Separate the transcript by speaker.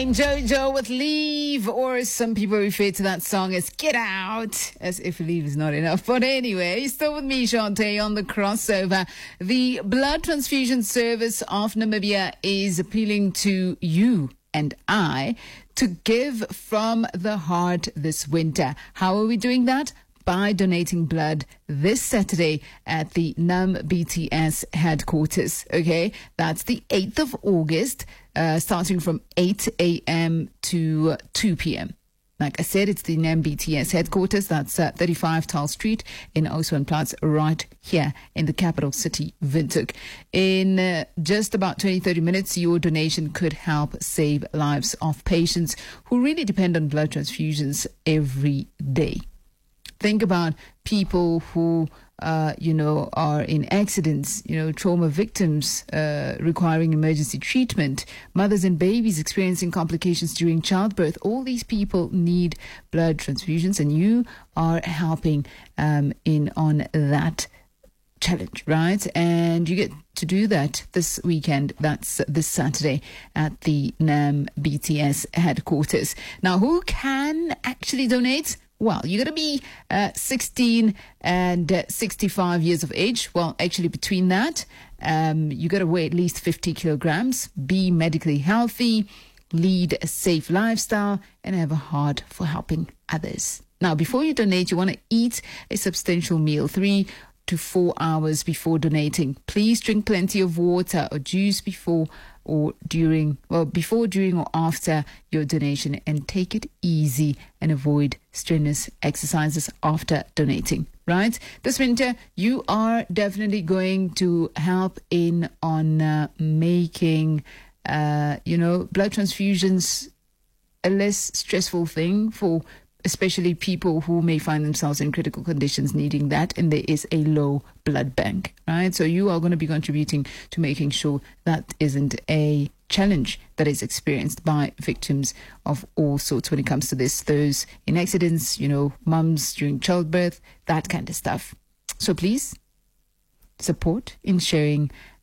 Speaker 1: Jojo with Leave, or some people refer to that song as Get Out, as if Leave is not enough. But anyway, still with me, Shante, on the crossover. The Blood Transfusion Service of Namibia is appealing to you and I to give from the heart this winter. How are we doing that? By donating blood this Saturday at the NAM BTS headquarters. Okay, that's the 8th of August, starting from 8 a.m. to 2 p.m. Like I said, it's the NAM BTS headquarters. That's 35 Tall Street in Oosmanplatz, right here in the capital city, Windhoek. In just about 20-30 minutes, your donation could help save lives of patients who really depend on blood transfusions every day. Think about people who, are in accidents, trauma victims requiring emergency treatment, mothers and babies experiencing complications during childbirth. All these people need blood transfusions, and you are helping in on that challenge, right? And you get to do that this weekend. That's this Saturday at the NAM BTS headquarters. Now, who can actually donate? Well, you got to be 16 and 65 years of age. Well, actually, between that, you got to weigh at least 50 kilograms, be medically healthy, lead a safe lifestyle, and have a heart for helping others. Now, before you donate, you want to eat a substantial meal 3 to 4 hours before donating. Please drink plenty of water or juice before, during, or after your donation, and take it easy and avoid strenuous exercises after donating, right? This winter, you are definitely going to help in on making, blood transfusions a less stressful thing for especially people who may find themselves in critical conditions needing that, and there is a low blood bank, right? So you are going to be contributing to making sure that isn't a challenge that is experienced by victims of all sorts when it comes to this. Those in accidents, mums during childbirth, that kind of stuff. So please support in sharing